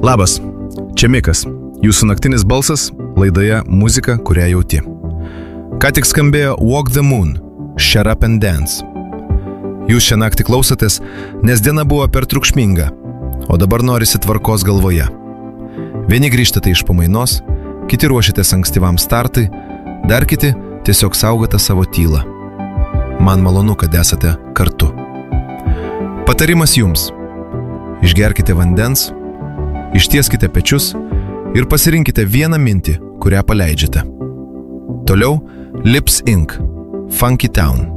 Labas, čia Mikas, jūsų naktinis balsas laidoje Muzika, kurią jauti. Ką tik skambėjo Walk the Moon, Shut Up and Dance. Jūs šią naktį klausotės, nes diena buvo per triukšminga, o dabar norisi tvarkos galvoje. Vieni grįžtate iš pamainos, kiti ruošiatės ankstyvam startui, dar kiti tiesiog saugote savo tylą. Man malonu, kad esate kartu. Patarimas jums. Išgerkite vandens, ištieskite pečius ir pasirinkite vieną mintį, kurią paleidžiate. Toliau Lips Inc. Funky Town.